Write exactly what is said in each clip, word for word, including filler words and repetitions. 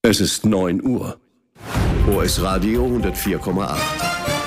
Es ist neun Uhr. O S Radio hundertvier Komma acht.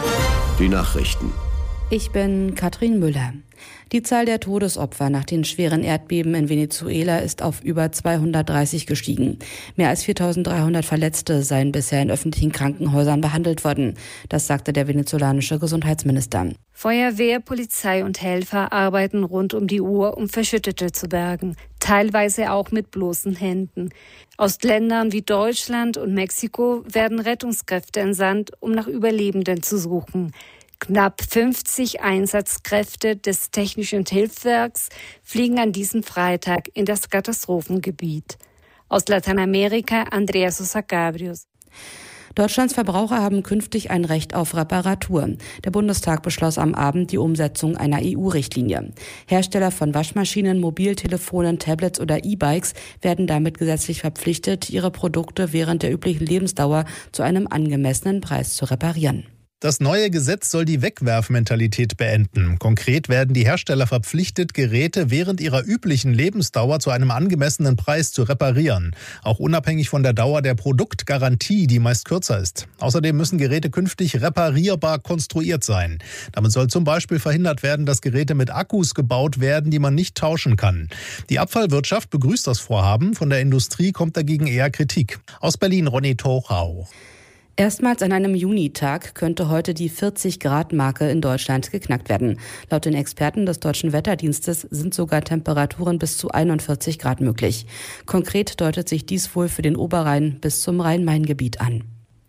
Die Nachrichten. Ich bin Katrin Müller. Die Zahl der Todesopfer nach den schweren Erdbeben in Venezuela ist auf über zweihundertdreißig gestiegen. Mehr als viertausenddreihundert Verletzte seien bisher in öffentlichen Krankenhäusern behandelt worden. Das sagte der venezolanische Gesundheitsminister. Feuerwehr, Polizei und Helfer arbeiten rund um die Uhr, um Verschüttete zu bergen. Teilweise auch mit bloßen Händen. Aus Ländern wie Deutschland und Mexiko werden Rettungskräfte entsandt, um nach Überlebenden zu suchen. Knapp fünfzig Einsatzkräfte des Technischen Hilfswerks fliegen an diesem Freitag in das Katastrophengebiet. Aus Lateinamerika Andrea Sosa Cabrios. Deutschlands Verbraucher haben künftig ein Recht auf Reparatur. Der Bundestag beschloss am Abend die Umsetzung einer E U-Richtlinie. Hersteller von Waschmaschinen, Mobiltelefonen, Tablets oder E-Bikes werden damit gesetzlich verpflichtet, ihre Produkte während der üblichen Lebensdauer zu einem angemessenen Preis zu reparieren. Das neue Gesetz soll die Wegwerfmentalität beenden. Konkret werden die Hersteller verpflichtet, Geräte während ihrer üblichen Lebensdauer zu einem angemessenen Preis zu reparieren. Auch unabhängig von der Dauer der Produktgarantie, die meist kürzer ist. Außerdem müssen Geräte künftig reparierbar konstruiert sein. Damit soll zum Beispiel verhindert werden, dass Geräte mit Akkus gebaut werden, die man nicht tauschen kann. Die Abfallwirtschaft begrüßt das Vorhaben. Von der Industrie kommt dagegen eher Kritik. Aus Berlin Ronny Tochau. Erstmals an einem Junitag könnte heute die vierzig-Grad-Marke in Deutschland geknackt werden. Laut den Experten des Deutschen Wetterdienstes sind sogar Temperaturen bis zu einundvierzig Grad möglich. Konkret deutet sich dies wohl für den Oberrhein bis zum Rhein-Main-Gebiet an.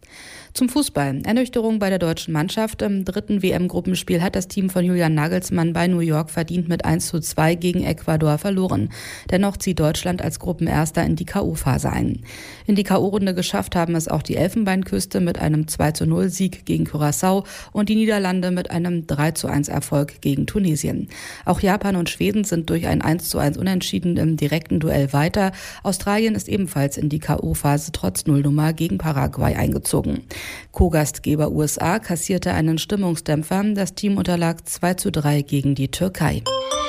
Zum Fußball. Ernüchterung bei der deutschen Mannschaft. Im dritten W M-Gruppenspiel hat das Team von Julian Nagelsmann bei New York verdient mit eins zu zwei gegen Ecuador verloren. Dennoch zieht Deutschland als Gruppenerster in die K O-Phase ein. In die K O-Runde geschafft haben es auch die Elfenbeinküste mit einem zwei zu null Sieg gegen Curaçao und die Niederlande mit einem drei zu eins Erfolg gegen Tunesien. Auch Japan und Schweden sind durch ein eins zu eins Unentschieden im direkten Duell weiter. Australien ist ebenfalls in die K O-Phase trotz Nullnummer gegen Paraguay eingezogen. Co-Gastgeber U S A kassierte einen Stimmungsdämpfer. Das Team unterlag zwei zu drei gegen die Türkei.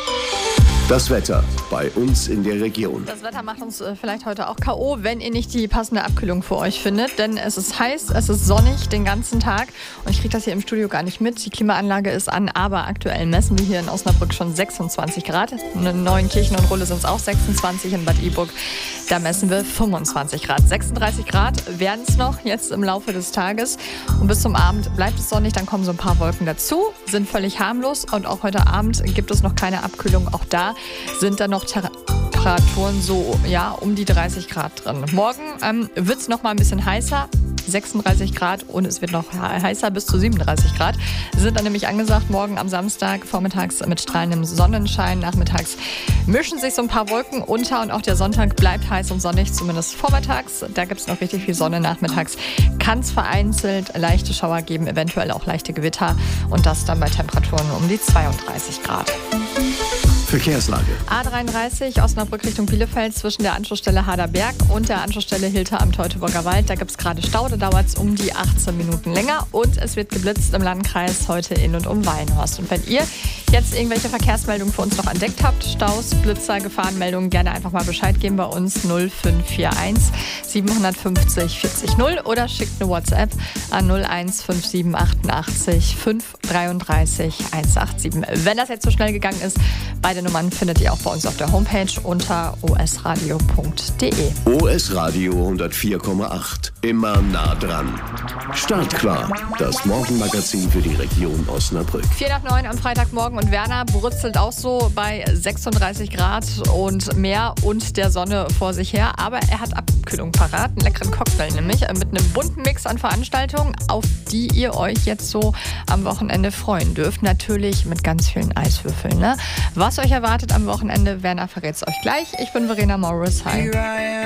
Das Wetter bei uns in der Region. Das Wetter macht uns äh, vielleicht heute auch K O, wenn ihr nicht die passende Abkühlung für euch findet. Denn es ist heiß, es ist sonnig den ganzen Tag. Und ich kriege das hier im Studio gar nicht mit. Die Klimaanlage ist an, aber aktuell messen wir hier in Osnabrück schon sechsundzwanzig Grad. In Neuenkirchen und Rulle sind es auch sechsundzwanzig. In Bad Iburg, da messen wir fünfundzwanzig Grad. sechsunddreißig Grad werden es noch jetzt im Laufe des Tages. Und bis zum Abend bleibt es sonnig. Dann kommen so ein paar Wolken dazu, sind völlig harmlos. Und auch heute Abend gibt es noch keine Abkühlung. Auch da sind dann noch Temperaturen so ja um die dreißig Grad drin. Morgen ähm, wird es noch mal ein bisschen heißer, sechsunddreißig Grad, und es wird noch heißer bis zu siebenunddreißig Grad. Sind dann nämlich angesagt morgen am Samstag, vormittags mit strahlendem Sonnenschein, nachmittags mischen sich so ein paar Wolken unter und auch der Sonntag bleibt heiß und sonnig, zumindest vormittags. Da gibt es noch richtig viel Sonne. Nachmittags kann es vereinzelt leichte Schauer geben, eventuell auch leichte Gewitter, und das dann bei Temperaturen um die zweiunddreißig Grad. Verkehrslage. A dreiunddreißig Osnabrück Richtung Bielefeld zwischen der Anschlussstelle Haderberg und der Anschlussstelle Hilter am Teutoburger Wald. Da gibt es gerade Stau, da dauert es um die achtzehn Minuten länger, und es wird geblitzt im Landkreis heute in und um Weinhorst. Und wenn ihr jetzt irgendwelche Verkehrsmeldungen für uns noch entdeckt habt, Staus, Blitzer, Gefahrenmeldungen, gerne einfach mal Bescheid geben bei uns null fünf vier eins sieben fünf null vierzig null oder schickt eine WhatsApp an null eins fünf sieben achtundachtzig fünf dreiunddreißig hundertsiebenundachtzig. Wenn das jetzt so schnell gegangen ist, beide Nummern findet ihr auch bei uns auf der Homepage unter o s radio punkt d e. O S Radio hundertvier Komma acht. Immer nah dran. Startklar. Das Morgenmagazin für die Region Osnabrück. vier nach neun am Freitagmorgen, und Werner brutzelt auch so bei sechsunddreißig Grad und mehr und der Sonne vor sich her. Aber er hat Abkühlung parat, einen leckeren Cocktail nämlich, mit einem bunten Mix an Veranstaltungen, auf die ihr euch jetzt so am Wochenende freuen dürft. Natürlich mit ganz vielen Eiswürfeln. Ne? Was euch erwartet am Wochenende, Werner verrät es euch gleich. Ich bin Verena Morris. Hi.